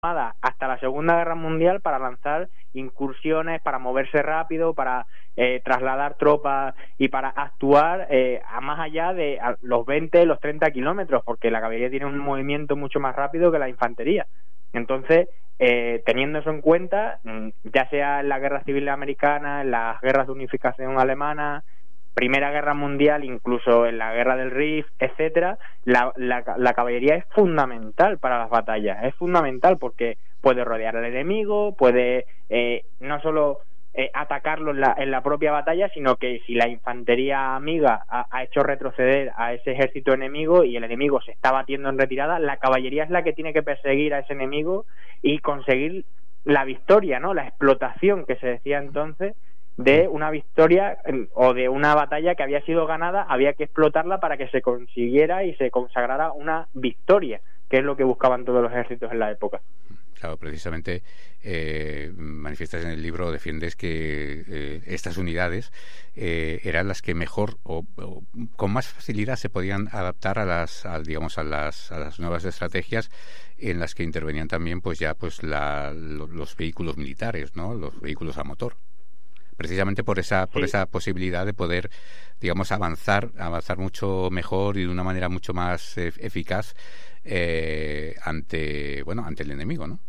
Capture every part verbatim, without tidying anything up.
hasta la Segunda Guerra Mundial para lanzar incursiones, para moverse rápido, para eh, trasladar tropas y para actuar eh, a más allá de a los veinte, los treinta kilómetros, porque la caballería tiene un movimiento mucho más rápido que la infantería. Entonces, eh, teniendo eso en cuenta, ya sea en la Guerra Civil Americana, en las guerras de unificación alemana, Primera Guerra Mundial, incluso en la Guerra del Rif, etcétera, la, la, la caballería es fundamental para las batallas, es fundamental porque puede rodear al enemigo, puede eh, no solo eh, atacarlo en la, en la propia batalla, sino que si la infantería amiga ha, ha hecho retroceder a ese ejército enemigo y el enemigo se está batiendo en retirada, la caballería es la que tiene que perseguir a ese enemigo y conseguir la victoria, ¿no? La explotación que se decía entonces de una victoria o de una batalla que había sido ganada, había que explotarla para que se consiguiera y se consagrara una victoria, que es lo que buscaban todos los ejércitos en la época. Claro, precisamente eh, manifiestas en el libro, defiendes que eh, estas unidades eh, eran las que mejor o, o con más facilidad se podían adaptar a las, a, digamos, a las, a las nuevas estrategias en las que intervenían también, pues ya, pues la, lo, los vehículos militares, ¿no? Los vehículos a motor. Precisamente por esa por sí. esa posibilidad de poder, digamos, avanzar avanzar mucho mejor y de una manera mucho más eh, eficaz eh, ante bueno ante el enemigo, ¿no?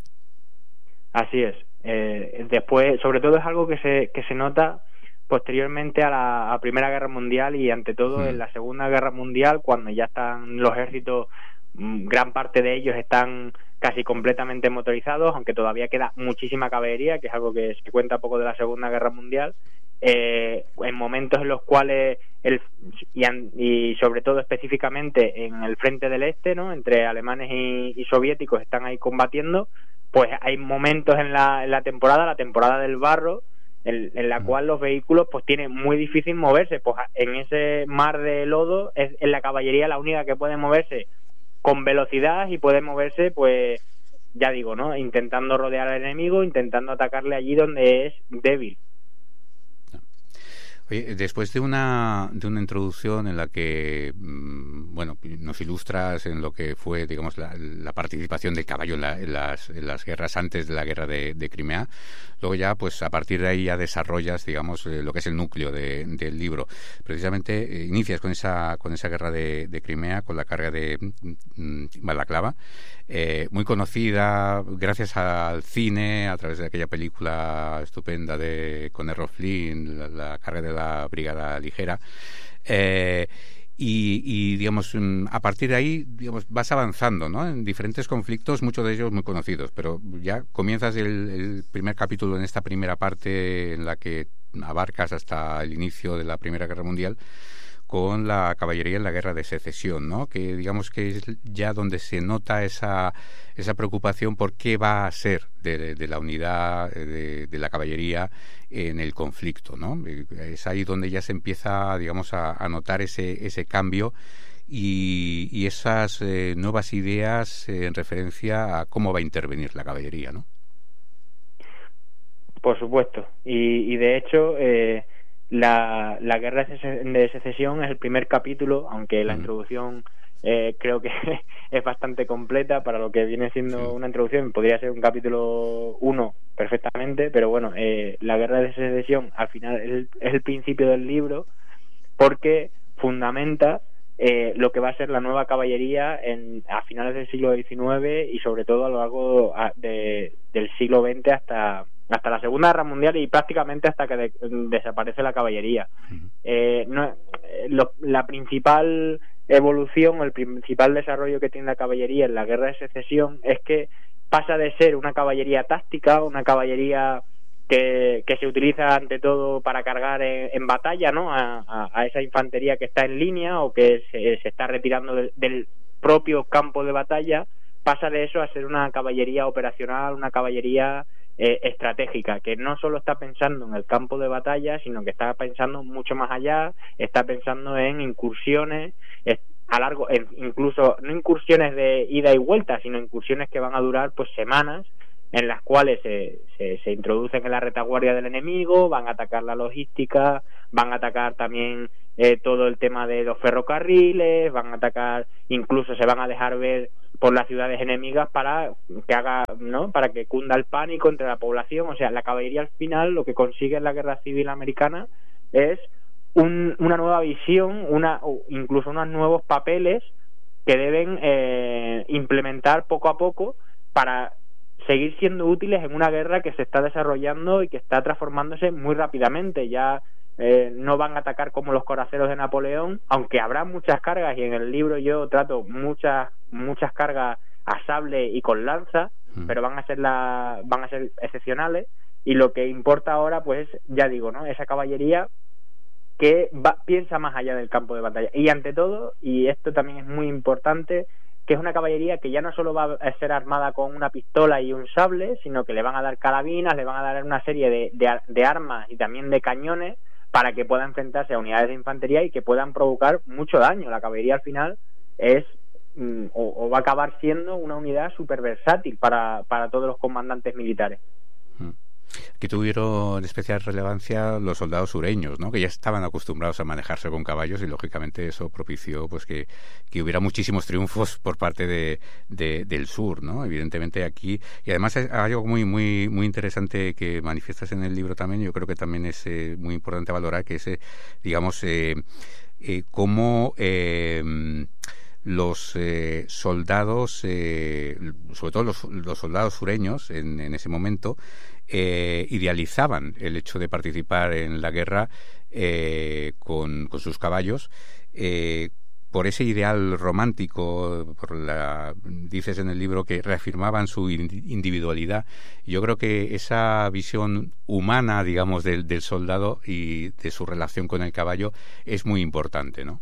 Así es. Eh, después, sobre todo, es algo que se que se nota posteriormente a la a Primera Guerra Mundial y ante todo mm. en la Segunda Guerra Mundial, cuando ya están los ejércitos, gran parte de ellos están casi completamente motorizados, aunque todavía queda muchísima caballería, que es algo que se cuenta poco de la Segunda Guerra Mundial, eh, en momentos en los cuales, el, y, y sobre todo específicamente en el frente del este, ¿no? Entre alemanes y, y soviéticos están ahí combatiendo, pues hay momentos en la, en la temporada, la temporada del barro, en, en la cual los vehículos pues tienen muy difícil moverse, pues en ese mar de lodo es en la caballería la única que puede moverse con velocidad y puede moverse, pues ya digo, ¿no? Intentando rodear al enemigo, intentando atacarle allí donde es débil. Oye, después de una de una introducción en la que mmm, bueno, nos ilustras en lo que fue, digamos, la, la participación del caballo en, la, en, las, en las guerras antes de la guerra de, de Crimea, luego ya, pues a partir de ahí ya desarrollas, digamos, eh, lo que es el núcleo de, del libro. Precisamente eh, inicias con esa con esa guerra de, de Crimea, con la carga de mmm, Balaclava, eh, muy conocida gracias al cine, a través de aquella película estupenda de con Errol Flynn, la, la carga de la Brigada Ligera, eh, y, y digamos a partir de ahí, digamos, vas avanzando, ¿no? En diferentes conflictos, muchos de ellos muy conocidos, pero ya comienzas el, el primer capítulo en esta primera parte en la que abarcas hasta el inicio de la Primera Guerra Mundial con la caballería en la Guerra de Secesión, ¿no? Que digamos que es ya donde se nota esa esa preocupación por qué va a ser de, de, de la unidad de, de la caballería en el conflicto, ¿no? Es ahí donde ya se empieza, digamos, a, a notar ese ese cambio y, y esas eh, nuevas ideas eh, en referencia a cómo va a intervenir la caballería, ¿no? Por supuesto. Y, y de hecho, eh, La, la guerra de secesión es el primer capítulo, aunque la mm. introducción eh, creo que es bastante completa para lo que viene siendo sí. una introducción. Podría ser un capítulo uno perfectamente, pero bueno, eh, la guerra de secesión al final es el, es el principio del libro, porque fundamenta eh, lo que va a ser la nueva caballería en, a finales del siglo diecinueve y sobre todo a lo largo de, del siglo veinte hasta hasta la Segunda Guerra Mundial y prácticamente hasta que de, desaparece la caballería. Uh-huh. Eh, no, lo, la principal evolución, el principal desarrollo que tiene la caballería en la Guerra de Secesión es que pasa de ser una caballería táctica, una caballería que, que se utiliza ante todo para cargar en, en batalla, ¿no? A, a, a esa infantería que está en línea o que se, se está retirando de, del propio campo de batalla, pasa de eso a ser una caballería operacional, una caballería Eh, estratégica, que no solo está pensando en el campo de batalla, sino que está pensando mucho más allá, está pensando en incursiones es, a largo, en, incluso no incursiones de ida y vuelta, sino incursiones que van a durar pues semanas, en las cuales se, se, se introducen en la retaguardia del enemigo, van a atacar la logística, van a atacar también eh, todo el tema de los ferrocarriles, van a atacar, incluso se van a dejar ver por las ciudades enemigas para que haga, ¿no? Para que cunda el pánico entre la población. O sea, la caballería al final lo que consigue en la guerra civil americana es un, una nueva visión, una incluso unos nuevos papeles que deben eh, implementar poco a poco para seguir siendo útiles en una guerra que se está desarrollando y que está transformándose muy rápidamente. Ya eh, no van a atacar como los coraceros de Napoleón, aunque habrá muchas cargas, y en el libro yo trato muchas muchas cargas a sable y con lanza, mm. pero van a ser la, van a ser excepcionales, y lo que importa ahora, pues ya digo, ¿no? Esa caballería que va, piensa más allá del campo de batalla, y ante todo, y esto también es muy importante, que es una caballería que ya no solo va a ser armada con una pistola y un sable, sino que le van a dar carabinas, le van a dar una serie de, de, de armas y también de cañones para que pueda enfrentarse a unidades de infantería y que puedan provocar mucho daño. La caballería al final es mm, o, o va a acabar siendo una unidad súper versátil para, para todos los comandantes militares. Que tuvieron especial relevancia los soldados sureños, ¿no? Que ya estaban acostumbrados a manejarse con caballos, y lógicamente eso propició pues que, que hubiera muchísimos triunfos por parte de, de del sur, ¿no? Evidentemente aquí, y además hay algo muy muy muy interesante que manifiestas en el libro también. Yo creo que también es eh, muy importante valorar, que es eh, digamos eh, eh, cómo eh, los eh, soldados, eh, sobre todo los, los soldados sureños en, en ese momento, eh, idealizaban el hecho de participar en la guerra eh, con, con sus caballos, eh, por ese ideal romántico, por la, dices en el libro que reafirmaban su individualidad. Yo creo que esa visión humana, digamos, del, del soldado y de su relación con el caballo es muy importante, ¿no?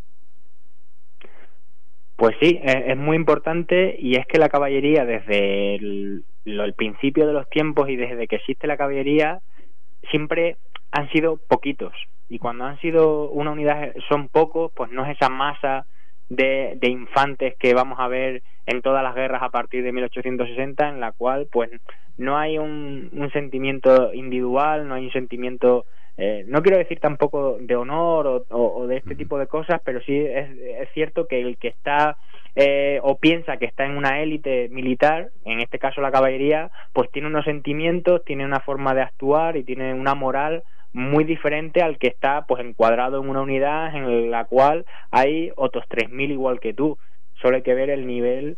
Pues sí, es, es muy importante, y es que la caballería desde el, lo, el principio de los tiempos y desde que existe la caballería siempre han sido poquitos, y cuando han sido una unidad son pocos, pues no es esa masa de, de infantes que vamos a ver en todas las guerras a partir de mil ochocientos sesenta, en la cual pues no hay un, un sentimiento individual, no hay un sentimiento Eh, no quiero decir tampoco de honor o, o, o de este tipo de cosas, pero sí es, es cierto que el que está eh, o piensa que está en una élite militar, en este caso la caballería, pues tiene unos sentimientos, tiene una forma de actuar y tiene una moral muy diferente al que está pues encuadrado en una unidad en la cual hay otros tres mil igual que tú. Solo hay que ver el nivel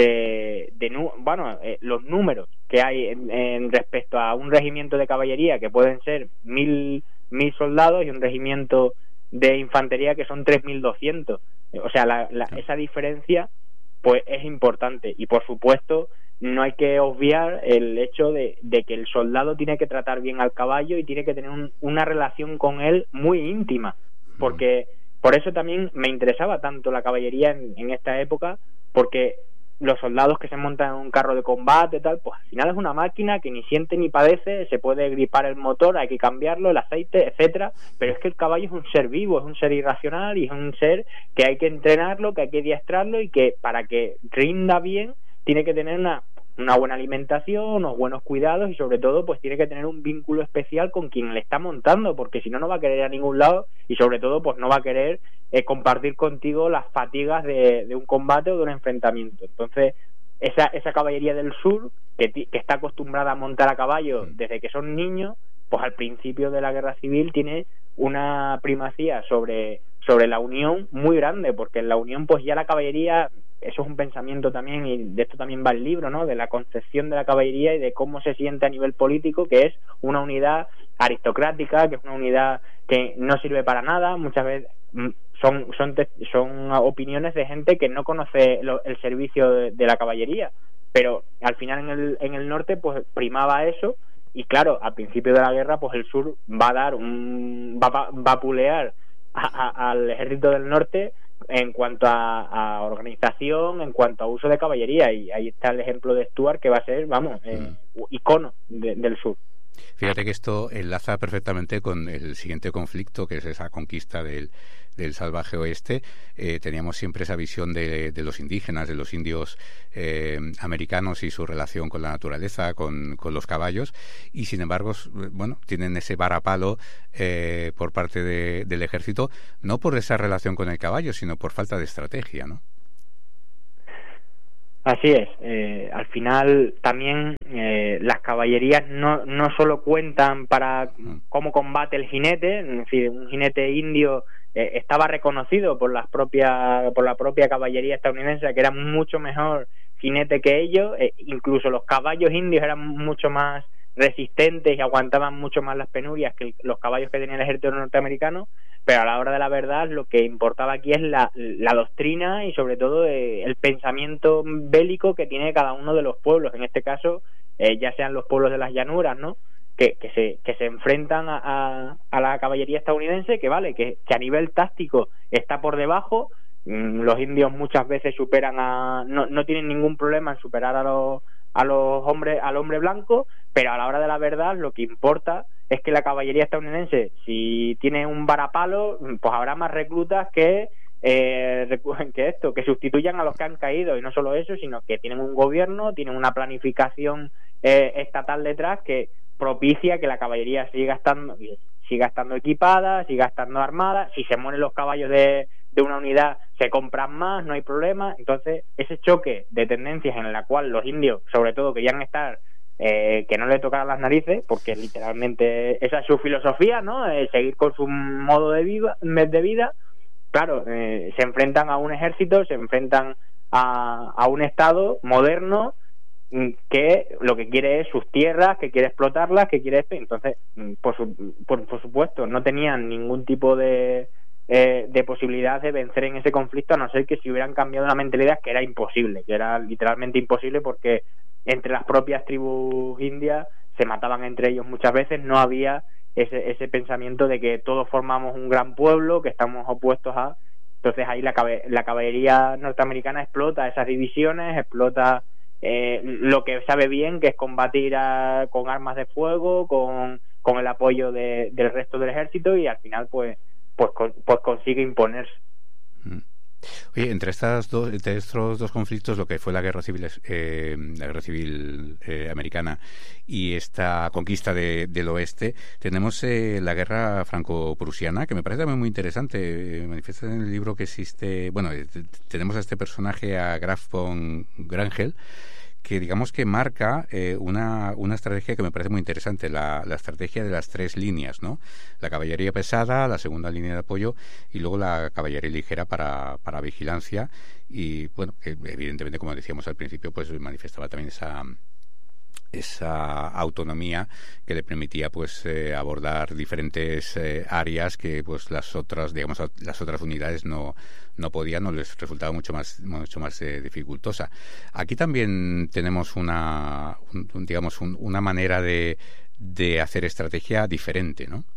de, de bueno, eh, los números que hay en, en respecto a un regimiento de caballería que pueden ser mil mil soldados y un regimiento de infantería que son tres mil doscientos. O sea, la, la, esa diferencia pues es importante, y por supuesto no hay que obviar el hecho de, de que el soldado tiene que tratar bien al caballo y tiene que tener un, una relación con él muy íntima, porque por eso también me interesaba tanto la caballería en, en esta época, porque los soldados que se montan en un carro de combate tal, pues al final es una máquina que ni siente ni padece, se puede gripar el motor, hay que cambiarlo, el aceite, etcétera, pero es que el caballo es un ser vivo, es un ser irracional y es un ser que hay que entrenarlo, que hay que adiestrarlo, y que para que rinda bien tiene que tener una una buena alimentación, unos buenos cuidados, y sobre todo pues tiene que tener un vínculo especial con quien le está montando, porque si no, no va a querer ir a ningún lado, y sobre todo pues no va a querer eh, compartir contigo las fatigas de, de un combate o de un enfrentamiento. Entonces esa esa caballería del sur que, que está acostumbrada a montar a caballo desde que son niños, pues al principio de la guerra civil tiene una primacía sobre sobre la unión muy grande, porque en la unión pues ya la caballería, eso es un pensamiento también, y de esto también va el libro, ¿no?, de la concepción de la caballería y de cómo se siente a nivel político, que es una unidad aristocrática, que es una unidad que no sirve para nada. Muchas veces son son son opiniones de gente que no conoce lo, el servicio de, de la caballería, pero al final en el en el norte pues primaba eso, y claro, al principio de la guerra pues el sur va a dar un va, va, va a pulear a, a, al ejército del norte en cuanto a, a organización, en cuanto a uso de caballería, y ahí está el ejemplo de Stuart, que va a ser, vamos, eh, icono de, del sur. Fíjate que esto enlaza perfectamente con el siguiente conflicto, que es esa conquista del, del salvaje oeste. Eh, teníamos siempre esa visión de, de los indígenas, de los indios eh, americanos y su relación con la naturaleza, con, con los caballos, y sin embargo, bueno, tienen ese varapalo eh, por parte de, del ejército, no por esa relación con el caballo, sino por falta de estrategia, ¿no? Así es. Eh, al final también eh, las caballerías no, no solo cuentan para cómo combate el jinete, es decir, un jinete indio eh, estaba reconocido por las propias por la propia caballería estadounidense que era mucho mejor jinete que ellos, eh, incluso los caballos indios eran mucho más resistentes y aguantaban mucho más las penurias que los caballos que tenía el ejército norteamericano, pero a la hora de la verdad lo que importaba aquí es la, la doctrina y sobre todo eh, el pensamiento bélico que tiene cada uno de los pueblos, en este caso eh, ya sean los pueblos de las llanuras, ¿no? que, que se que se enfrentan a, a, a la caballería estadounidense, que vale, que, que a nivel táctico está por debajo. Los indios muchas veces superan a no, no tienen ningún problema en superar a los a los hombres al hombre blanco, pero a la hora de la verdad lo que importa es que la caballería estadounidense, si tiene un varapalo, pues habrá más reclutas que eh, que esto, que sustituyan a los que han caído, y no solo eso, sino que tienen un gobierno, tienen una planificación eh, estatal detrás que propicia que la caballería siga estando siga estando equipada, siga estando armada. Si se mueren los caballos de de una unidad se compran más, no hay problema. Entonces ese choque de tendencias en la cual los indios sobre todo querían estar eh, que no le tocaran las narices, porque literalmente esa es su filosofía, ¿no? Eh, seguir con su modo de vida, de vida. Claro, eh, se enfrentan a un ejército, se enfrentan a, a un estado moderno que lo que quiere es sus tierras, que quiere explotarlas, que quiere... Entonces, por, su, por, por supuesto, no tenían ningún tipo de Eh, de posibilidad de vencer en ese conflicto, a no ser que si hubieran cambiado la mentalidad, que era imposible, que era literalmente imposible, porque entre las propias tribus indias se mataban entre ellos muchas veces, no había ese, ese pensamiento de que todos formamos un gran pueblo, que estamos opuestos a... Entonces ahí la, la caballería norteamericana explota esas divisiones, explota eh, lo que sabe bien, que es combatir a, con armas de fuego, con, con el apoyo de, del resto del ejército, y al final pues Pues, pues consigue imponerse. Oye, entre estas dos, entre estos dos conflictos, lo que fue la guerra civil, eh, la guerra civil eh, americana y esta conquista de, del oeste, tenemos eh, la guerra franco-prusiana, que me parece también muy interesante. Eh, manifiesta en el libro que existe, bueno, eh, tenemos a este personaje, a Graf von Grangel, que digamos que marca eh, una, una estrategia que me parece muy interesante, la, la estrategia de las tres líneas, ¿no? La caballería pesada, la segunda línea de apoyo y luego la caballería ligera para, para vigilancia, y bueno, que evidentemente, como decíamos al principio, pues manifestaba también esa esa autonomía que le permitía pues eh, abordar diferentes eh, áreas que pues las otras digamos las otras unidades no no podían, no les resultaba mucho más mucho más eh, dificultosa. Aquí también tenemos una un, un, digamos un, una manera de de hacer estrategia diferente, ¿no?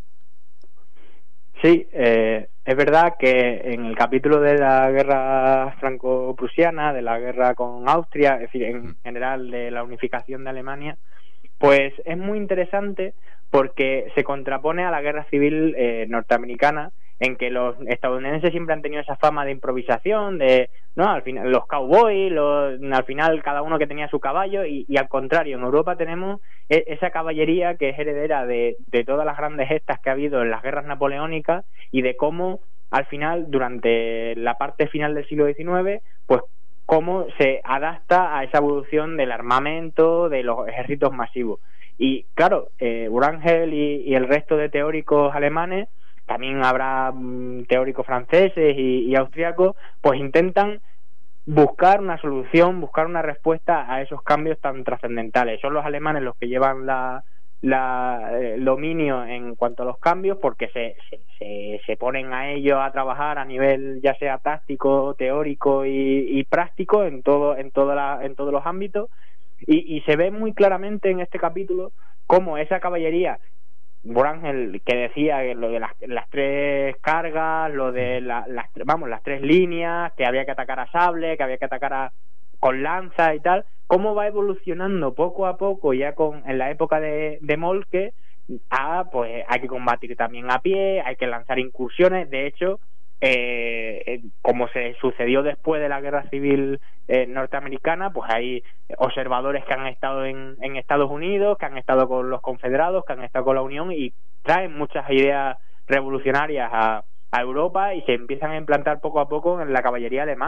Sí, eh, es verdad que en el capítulo de la guerra franco-prusiana, de la guerra con Austria, es decir, en general de la unificación de Alemania, pues es muy interesante porque se contrapone a la guerra civil eh, norteamericana, en que los estadounidenses siempre han tenido esa fama de improvisación, de no al final los cowboys, los, al final cada uno que tenía su caballo, y, y al contrario, en Europa tenemos esa caballería que es heredera de, de todas las grandes gestas que ha habido en las guerras napoleónicas, y de cómo al final, durante la parte final del siglo diecinueve, pues cómo se adapta a esa evolución del armamento, de los ejércitos masivos. Y claro, eh, Wrangel y, y el resto de teóricos alemanes, también habrá um, teóricos franceses y, y austriacos, pues intentan buscar una solución, buscar una respuesta a esos cambios tan trascendentales. Son los alemanes los que llevan la, la, el dominio en cuanto a los cambios, porque se, se, se, se ponen a ellos a trabajar a nivel ya sea táctico, teórico y, y práctico en todo en toda la, en todos los ámbitos, y, y se ve muy claramente en este capítulo cómo esa caballería, Wrangel, que decía lo de las, las tres cargas, lo de la, las vamos las tres líneas, que había que atacar a sable, que había que atacar a, con lanza y tal, cómo va evolucionando poco a poco ya con en la época de, de Moltke a pues hay que combatir también a pie, hay que lanzar incursiones. De hecho, eh, eh, como se sucedió después de la guerra civil eh, norteamericana, pues hay observadores que han estado en, en Estados Unidos, que han estado con los confederados, que han estado con la Unión, y traen muchas ideas revolucionarias a, a Europa, y se empiezan a implantar poco a poco en la caballería alemana.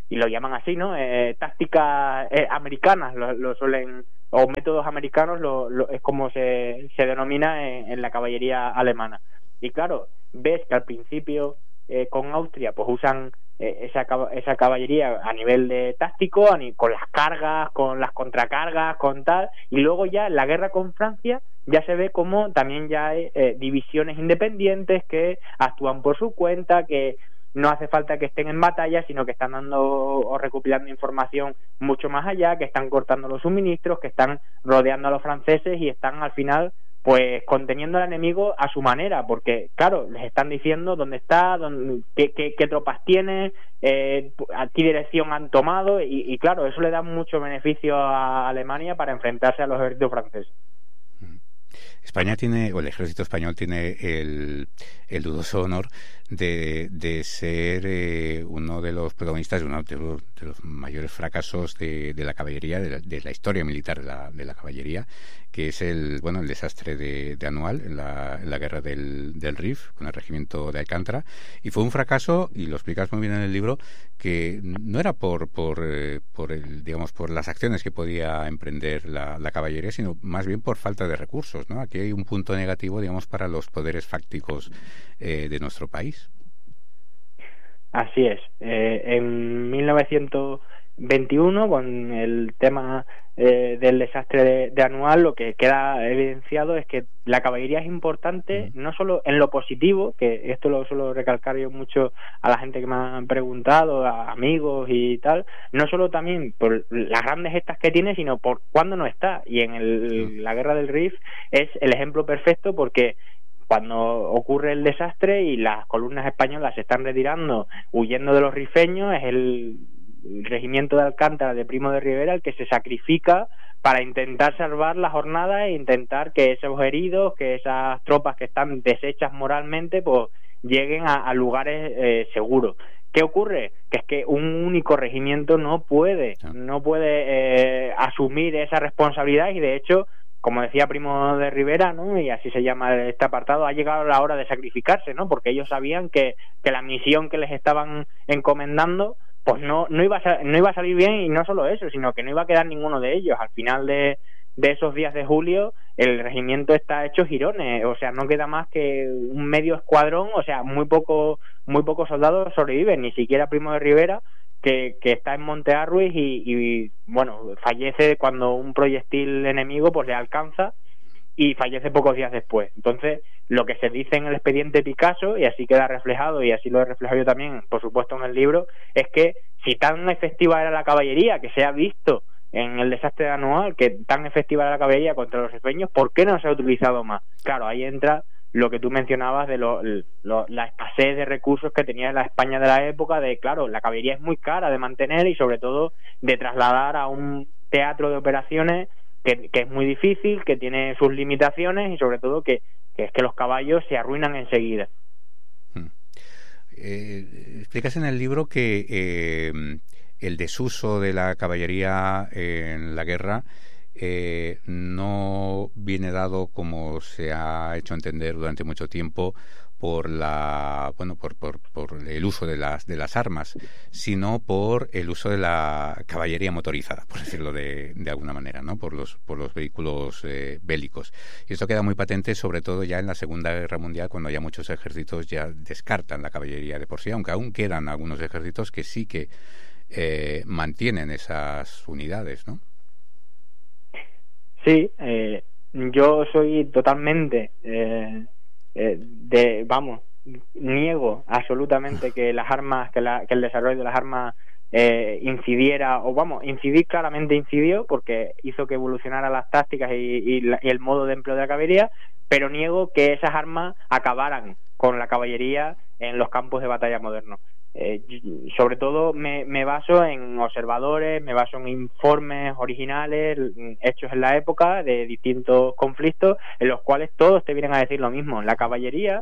y lo llaman así, ¿no? Eh, tácticas eh, americanas, lo, lo suelen, o métodos americanos, lo, lo, es como se, se denomina en, en la caballería alemana. Y claro, ves que al principio eh, con Austria pues usan eh, esa, esa caballería a nivel de táctico, a ni, con las cargas, con las contracargas, con tal, y luego ya en la guerra con Francia ya se ve como también ya hay eh, divisiones independientes que actúan por su cuenta, que no hace falta que estén en batalla, sino que están dando o recopilando información mucho más allá, que están cortando los suministros, que están rodeando a los franceses y están al final pues conteniendo al enemigo a su manera, porque claro, les están diciendo dónde está, dónde, qué, qué, qué tropas tiene, eh, a qué dirección han tomado, y, y claro, eso le da mucho beneficio a Alemania para enfrentarse a los ejércitos franceses. España tiene, o el ejército español tiene el, el dudoso honor de, de ser eh, uno de los protagonistas de uno de los, de los mayores fracasos de, de la caballería, de la, de la historia militar de la, de la caballería, que es el bueno el desastre de, de Anual en la, en la guerra del, del Rif con el regimiento de Alcántara, y fue un fracaso, y lo explicas muy bien en el libro, que no era por por eh, por el digamos por las acciones que podía emprender la, la caballería, sino más bien por falta de recursos, ¿no? Aquí hay un punto negativo, digamos, para los poderes fácticos eh, de nuestro país. Así es. Eh, en mil novecientos veintiuno, con el tema eh, del desastre de, de Anual, lo que queda evidenciado es que la caballería es importante no solo en lo positivo, que esto lo suelo recalcar yo mucho a la gente que me han preguntado, a amigos y tal, no solo también por las grandes gestas que tiene, sino por cuándo no está. Y en el, la guerra del Rif es el ejemplo perfecto, porque cuando ocurre el desastre y las columnas españolas se están retirando, huyendo de los rifeños, es el el regimiento de Alcántara de Primo de Rivera el que se sacrifica para intentar salvar la jornada e intentar que esos heridos, que esas tropas que están deshechas moralmente, pues lleguen a, a lugares eh, seguros. ¿Qué ocurre? Que es que un único regimiento no puede, no puede eh, asumir esa responsabilidad, y de hecho, como decía Primo de Rivera, ¿no?, y así se llama este apartado, ha llegado la hora de sacrificarse, ¿no?, porque ellos sabían que, que la misión que les estaban encomendando pues no no iba a, no iba a salir bien, y no solo eso, sino que no iba a quedar ninguno de ellos. Al final de, de esos días de julio, el regimiento está hecho jirones, o sea, no queda más que un medio escuadrón, o sea, muy poco muy pocos soldados sobreviven, ni siquiera Primo de Rivera, que, que está en Monte Arruis y, y, bueno, fallece cuando un proyectil enemigo pues le alcanza, y fallece pocos días después. Entonces, lo que se dice en el expediente Picasso, y así queda reflejado, y así lo he reflejado yo también, por supuesto, en el libro, es que si tan efectiva era la caballería, que se ha visto en el desastre de Anual, que tan efectiva era la caballería contra los rifeños, ¿por qué no se ha utilizado más? Claro, ahí entra lo que tú mencionabas de lo, lo, la escasez de recursos que tenía la España de la época, de, claro, la caballería es muy cara de mantener y sobre todo de trasladar a un teatro de operaciones Que, que es muy difícil, que tiene sus limitaciones, y sobre todo que, que es que los caballos se arruinan enseguida. Hmm. Eh, explicas en el libro que eh, el desuso de la caballería en la guerra eh, no viene dado, como se ha hecho entender durante mucho tiempo, por la bueno por, por, por el uso de las de las armas, sino por el uso de la caballería motorizada, por decirlo de, de alguna manera, ¿no? Por los por los vehículos eh, bélicos. Y esto queda muy patente, sobre todo ya en la Segunda Guerra Mundial, cuando ya muchos ejércitos ya descartan la caballería de por sí, aunque aún quedan algunos ejércitos que sí que eh, mantienen esas unidades, ¿no? Sí, eh, yo soy totalmente eh, eh, de, vamos, niego absolutamente que las armas, que, la, que el desarrollo de las armas eh, incidiera, o vamos, incidir claramente incidió, porque hizo que evolucionaran las tácticas y, y, la, y el modo de empleo de la caballería, pero niego que esas armas acabaran con la caballería en los campos de batalla modernos. Eh, sobre todo me, me baso en observadores, me baso en informes originales hechos en la época de distintos conflictos, en los cuales todos te vienen a decir lo mismo. La caballería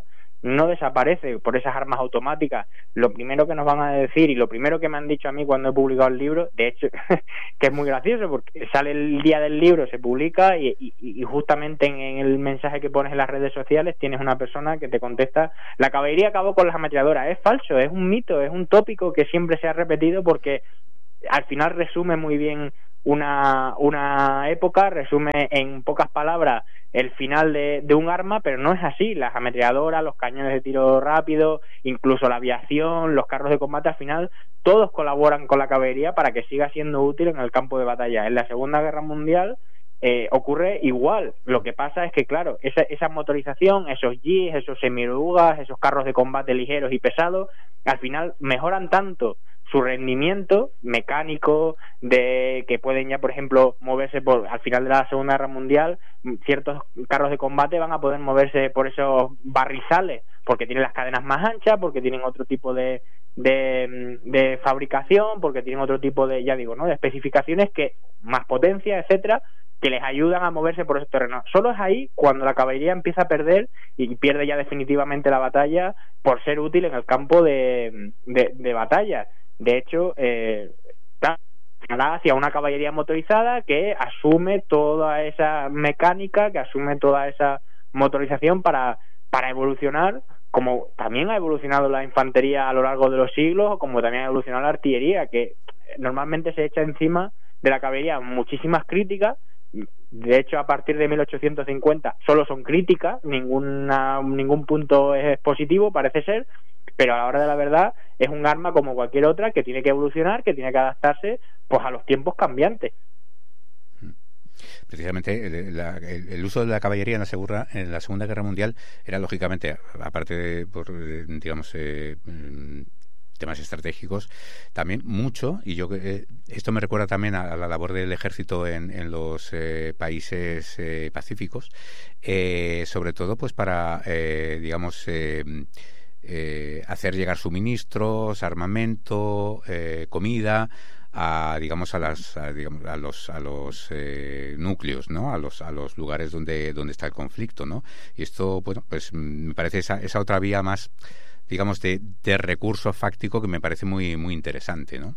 no desaparece por esas armas automáticas. Lo primero que nos van a decir, y lo primero que me han dicho a mí cuando he publicado el libro, de hecho, que es muy gracioso, porque sale el día del libro, se publica, y, y, y justamente en, en el mensaje que pones en las redes sociales tienes una persona que te contesta: la caballería acabó con las ametralladoras. Es falso, es un mito, es un tópico que siempre se ha repetido, porque al final resume muy bien una una época, resume en pocas palabras el final de, de un arma, pero no es así. Las ametralladoras, los cañones de tiro rápido, incluso la aviación, los carros de combate, al final todos colaboran con la caballería para que siga siendo útil en el campo de batalla. En la Segunda Guerra Mundial eh, ocurre igual. Lo que pasa es que, claro, esa, esa motorización, esos jeeps, esos semirugas, esos carros de combate ligeros y pesados, al final mejoran tanto su rendimiento mecánico, de que pueden ya, por ejemplo, moverse por, al final de la Segunda Guerra Mundial, ciertos carros de combate van a poder moverse por esos barrizales, porque tienen las cadenas más anchas, porque tienen otro tipo de, de, de fabricación, porque tienen otro tipo de, ya digo, ¿no?, de especificaciones, que más potencia, etcétera, que les ayudan a moverse por esos terrenos. Solo es ahí cuando la caballería empieza a perder, y pierde ya definitivamente la batalla, por ser útil en el campo de, de, de batalla. De hecho, eh, hacia una caballería motorizada que asume toda esa mecánica, que asume toda esa motorización para, para evolucionar, como también ha evolucionado la infantería a lo largo de los siglos, como también ha evolucionado la artillería, que normalmente se echa encima de la caballería muchísimas críticas. De hecho, a partir de mil ochocientos cincuenta solo son críticas, ninguna, ningún punto es positivo, parece ser, pero a la hora de la verdad es un arma como cualquier otra, que tiene que evolucionar, que tiene que adaptarse pues a los tiempos cambiantes. Precisamente el, la, el, el uso de la caballería en la, segura, en la Segunda Guerra Mundial era, lógicamente, aparte de por, digamos, eh, temas estratégicos, también mucho, y yo eh, esto me recuerda también a, a la labor del ejército en, en los eh, países eh, pacíficos, eh, sobre todo pues para, eh, digamos, eh, Eh, hacer llegar suministros, armamento, eh, comida a, digamos, a las a, digamos, a los a los eh, núcleos, ¿no?, a los a los lugares donde donde está el conflicto, ¿no? Y esto, bueno, pues me parece esa esa otra vía más, digamos, de, de recurso fáctico, que me parece muy muy interesante, ¿no?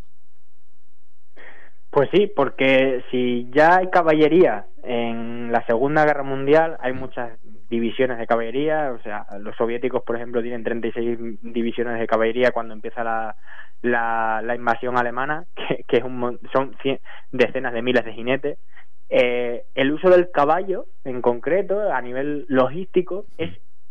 Pues sí, porque si ya hay caballería en la Segunda Guerra Mundial, hay muchas divisiones de caballería. O sea, los soviéticos, por ejemplo, tienen treinta y seis divisiones de caballería cuando empieza la la, la invasión alemana, que, que es un, son cien, decenas de miles de jinetes. Eh, el uso del caballo, en concreto, a nivel logístico, es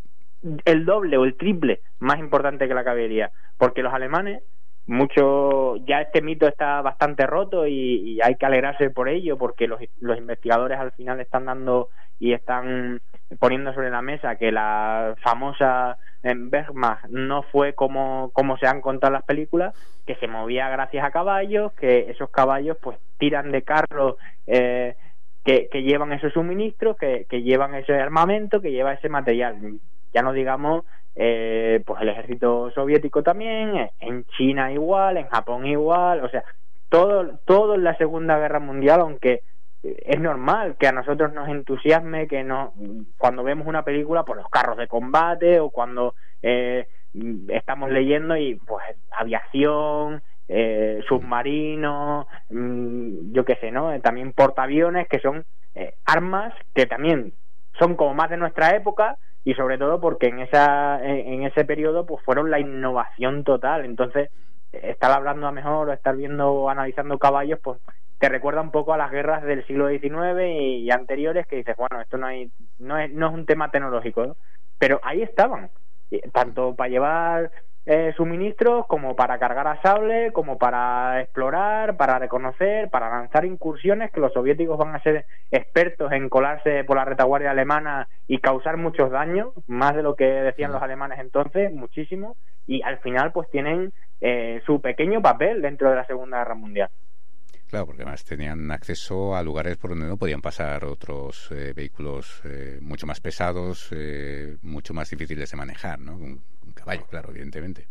el doble o el triple más importante que la caballería, porque los alemanes, mucho, ya este mito está bastante roto, y, y hay que alegrarse por ello, porque los, los investigadores al final están dando y están poniendo sobre la mesa que la famosa Wehrmacht no fue como, como se han contado las películas, que se movía gracias a caballos, que esos caballos pues tiran de carros eh, que, que llevan esos suministros, que, que llevan ese armamento, que lleva ese material. Ya no digamos eh, pues el ejército soviético también, en China igual, en Japón igual. O sea, todo todo en la Segunda Guerra Mundial, aunque es normal que a nosotros nos entusiasme, que no, cuando vemos una película, por los carros de combate, o cuando eh, estamos leyendo y pues aviación, eh, submarinos, mmm, yo qué sé, ¿no? También portaaviones, que son eh, armas que también son como más de nuestra época, y sobre todo porque en esa en ese periodo pues fueron la innovación total. Entonces, estar hablando a mejor, o estar viendo o analizando caballos, pues te recuerda un poco a las guerras del siglo diecinueve y, y anteriores, que dices, bueno, esto no hay no es no es un tema tecnológico, ¿no? Pero ahí estaban, tanto para llevar eh, suministros, como para cargar a sable, como para explorar, para reconocer, para lanzar incursiones, que los soviéticos van a ser expertos en colarse por la retaguardia alemana y causar muchos daños, más de lo que decían los alemanes entonces, muchísimo, y al final pues tienen eh, su pequeño papel dentro de la Segunda Guerra Mundial. Claro, porque además tenían acceso a lugares por donde no podían pasar otros eh, vehículos eh, mucho más pesados, eh, mucho más difíciles de manejar, ¿no? Un, un caballo, claro, evidentemente.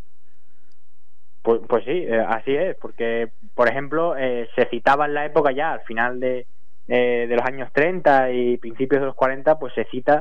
Pues, pues sí, eh, así es, porque, por ejemplo, eh, se citaba en la época, ya al final de, eh, de los años treinta y principios de los cuarenta, pues se cita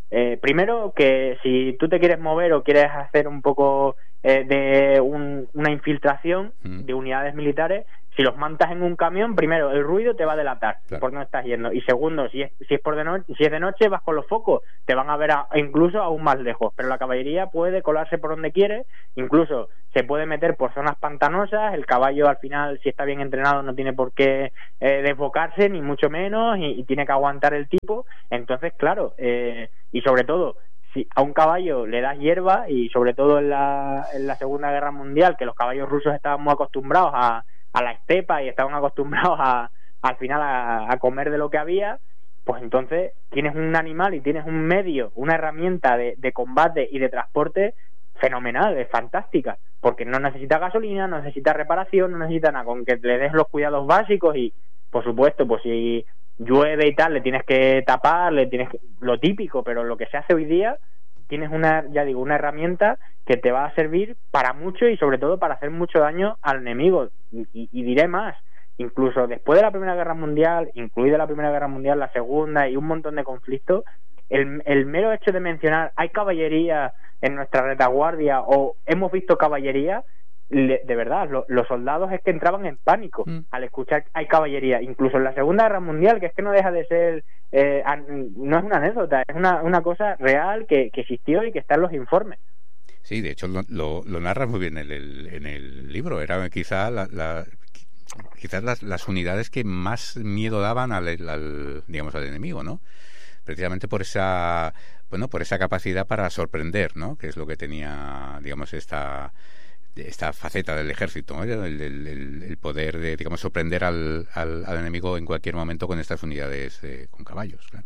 Eh, primero, que si tú te quieres mover o quieres hacer un poco eh, de un, una infiltración mm. de unidades militares, si los montas en un camión, primero, el ruido te va a delatar claro. por dónde estás yendo. Y segundo, si es, si es por de noche, si es de noche, vas con los focos, te van a ver a, incluso aún más lejos. Pero la caballería puede colarse por donde quiere, incluso se puede meter por zonas pantanosas. El caballo, al final, si está bien entrenado, no tiene por qué eh, desbocarse, ni mucho menos, y, y tiene que aguantar el tipo. Entonces, claro, eh, y sobre todo, si a un caballo le das hierba, y sobre todo en la, en la Segunda Guerra Mundial, que los caballos rusos estaban muy acostumbrados a a la estepa y estaban acostumbrados a al final a, a comer de lo que había, pues entonces tienes un animal y tienes un medio, una herramienta de, de combate y de transporte fenomenal, es fantástica, porque no necesita gasolina, no necesita reparación, no necesita nada, con que le des los cuidados básicos y, por supuesto, pues si llueve y tal, le tienes que tapar, le tienes que, lo típico, pero lo que se hace hoy día, tienes una, ya digo, una herramienta que te va a servir para mucho y sobre todo para hacer mucho daño al enemigo. Y, y, y diré más, incluso después de la Primera Guerra Mundial, incluida la Primera Guerra Mundial, la Segunda y un montón de conflictos, el, el mero hecho de mencionar hay caballería en nuestra retaguardia o hemos visto caballería, le, de verdad, lo, los soldados es que entraban en pánico mm. al escuchar hay caballería, incluso en la Segunda Guerra Mundial, que es que no deja de ser eh, no es una anécdota, es una, una cosa real que, que existió y que está en los informes. Sí, de hecho lo, lo, lo narra muy bien en el, en el libro. Era quizá la, la, quizás las, las unidades que más miedo daban al, al digamos al enemigo, ¿no? Precisamente por esa bueno por esa capacidad para sorprender, ¿no? Que es lo que tenía, digamos, esta esta faceta del ejército, ¿no? el, el, el, el poder de, digamos, sorprender al, al, al enemigo en cualquier momento con estas unidades eh, con caballos, claro.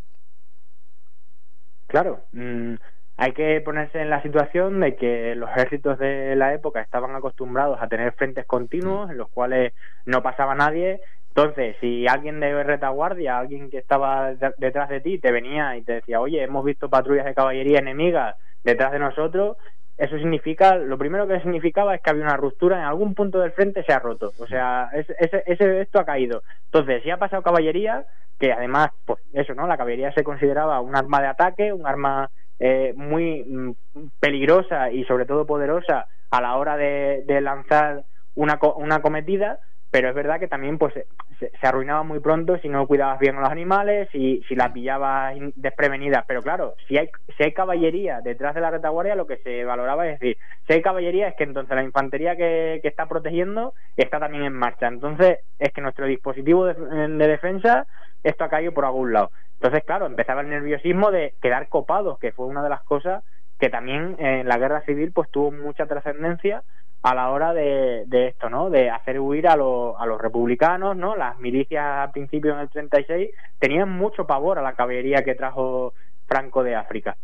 Claro, mm, hay que ponerse en la situación de que los ejércitos de la época estaban acostumbrados a tener frentes continuos mm. en los cuales no pasaba nadie. Entonces, si alguien de retaguardia, alguien que estaba de- detrás de ti, te venía y te decía, oye, hemos visto patrullas de caballería enemigas detrás de nosotros, eso significa, lo primero que significaba es que había una ruptura en algún punto del frente, se ha roto, o sea, ese, ese, ese esto ha caído. Entonces, si ha pasado caballería, que además, pues eso, ¿no? La caballería se consideraba un arma de ataque, un arma eh, muy mm, peligrosa y sobre todo poderosa a la hora de, de lanzar una, co- una cometida, pero es verdad que también pues se, se arruinaba muy pronto si no cuidabas bien a los animales y si la pillabas desprevenida. Pero claro, si hay si hay caballería detrás de la retaguardia, lo que se valoraba es decir, si hay caballería es que entonces la infantería que, que está protegiendo está también en marcha. Entonces es que nuestro dispositivo de, de defensa, esto ha caído por algún lado. Entonces, claro, empezaba el nerviosismo de quedar copados, que fue una de las cosas que también en la guerra civil pues tuvo mucha trascendencia a la hora de, de esto, ¿no? De hacer huir a, los a los republicanos, ¿no? Las milicias al principio en el treinta y seis tenían mucho pavor a la caballería que trajo Franco de África.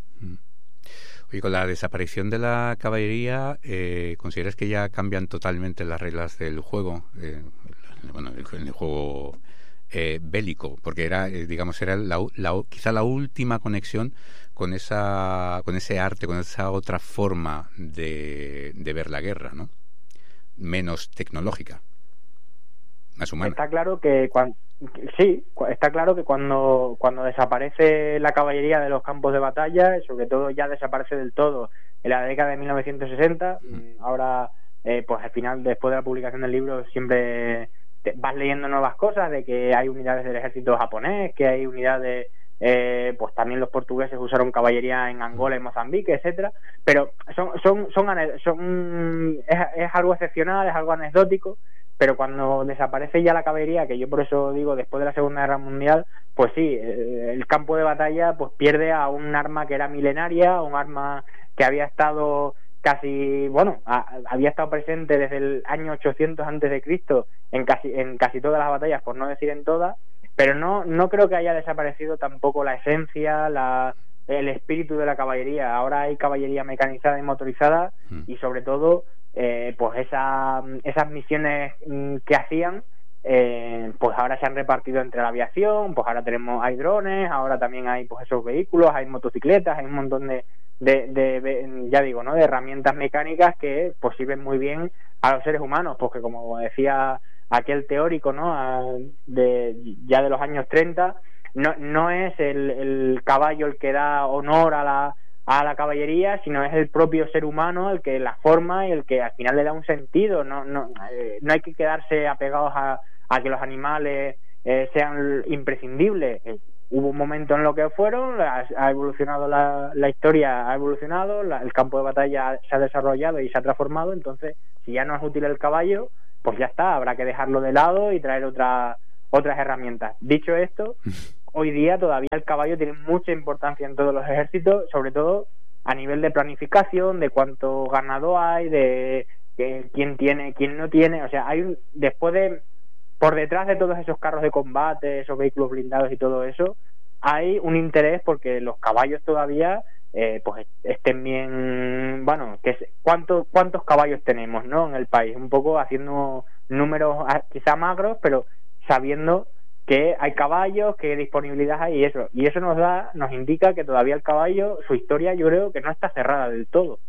Oye, con la desaparición de la caballería, eh, ¿consideras que ya cambian totalmente las reglas del juego? Eh, bueno, el, el juego eh, bélico, porque era, eh, digamos, era la, la, quizá la última conexión con esa, con ese arte, con esa otra forma de, de ver la guerra, ¿no? Menos tecnológica, más humana. Está claro que cuando, sí, está claro que cuando cuando desaparece la caballería de los campos de batalla, sobre todo ya desaparece del todo en la década de mil novecientos sesenta. Mm. Ahora, eh, pues al final, después de la publicación del libro, siempre te vas leyendo nuevas cosas de que hay unidades del ejército japonés, que hay unidades Eh, pues también los portugueses usaron caballería en Angola y Mozambique, etcétera, pero son son son, son es, es algo excepcional, es algo anecdótico, pero cuando desaparece ya la caballería, que yo por eso digo después de la Segunda Guerra Mundial, pues sí, el campo de batalla pues pierde a un arma que era milenaria, un arma que había estado casi, bueno, a, había estado presente desde el año ochocientos antes de Cristo en casi en casi todas las batallas, por no decir en todas. Pero no no creo que haya desaparecido tampoco la esencia, la, el espíritu de la caballería. Ahora hay caballería mecanizada y motorizada mm. y sobre todo eh, pues esa, esas misiones que hacían eh, pues ahora se han repartido entre la aviación, pues ahora tenemos hay drones, ahora también hay pues esos vehículos, hay motocicletas, hay un montón de, de, de, de ya digo, ¿no? de herramientas mecánicas que pues sirven muy bien a los seres humanos, porque como decía aquel teórico, ¿no? de ya de los años treinta, no, no es el, el caballo el que da honor a la, a la caballería, sino es el propio ser humano el que la forma y el que al final le da un sentido. No, no, eh, no hay que quedarse apegados a, a que los animales eh, sean imprescindibles. Eh, hubo un momento en lo que fueron, ha, ha evolucionado la, la historia, ha evolucionado, la, el campo de batalla se ha desarrollado y se ha transformado. Entonces, si ya no es útil el caballo, pues ya está, habrá que dejarlo de lado y traer otra, otras herramientas. Dicho esto, hoy día todavía el caballo tiene mucha importancia en todos los ejércitos, sobre todo a nivel de planificación, de cuánto ganado hay, de que, quién tiene, quién no tiene. O sea, hay un, después de, por detrás de todos esos carros de combate, esos vehículos blindados y todo eso, hay un interés porque los caballos todavía eh, pues estén bien, bueno, que cuánto, cuántos caballos tenemos, ¿no?, en el país, un poco haciendo números quizá magros, pero sabiendo que hay caballos, qué disponibilidad hay y eso. Y eso nos da, nos indica que todavía el caballo, su historia, yo creo que no está cerrada del todo.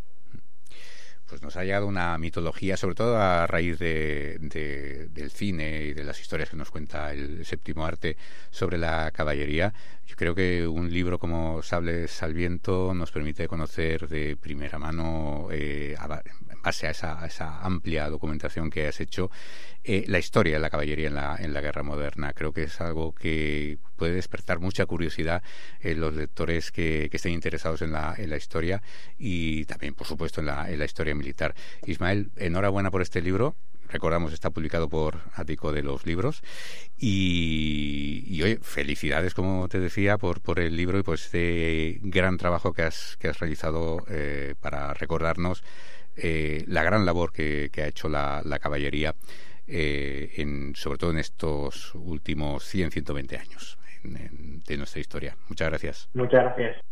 Pues nos ha llegado una mitología, sobre todo a raíz de, de, del cine y de las historias que nos cuenta el séptimo arte sobre la caballería. Yo creo que un libro como Sables al viento nos permite conocer de primera mano, eh, en base a esa, a esa amplia documentación que has hecho, eh, la historia de la caballería en la, en la guerra moderna. Creo que es algo que puede despertar mucha curiosidad en los lectores que, que estén interesados en la, en la historia y también, por supuesto, en la, en la historia militar. Ismael, enhorabuena por este libro. Recordamos, está publicado por Ático de los Libros. Y, y oye, felicidades, como te decía, por, por el libro y por este gran trabajo que has, que has realizado eh, para recordarnos eh, la gran labor que, que ha hecho la, la caballería, eh, en, sobre todo en estos últimos cien, ciento veinte años en, en, de nuestra historia. Muchas gracias. Muchas gracias.